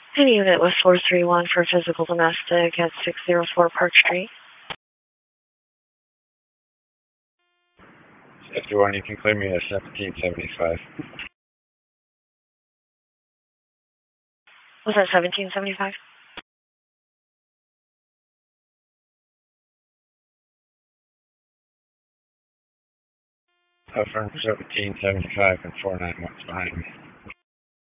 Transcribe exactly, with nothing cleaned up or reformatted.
Any unit with four three one for physical domestic at six oh four Park Street. fifty-one, you can clear me at seventeen seventy-five. Was that seventeen seventy-five? Affirm seventeen seventy-five and four nine one's behind me.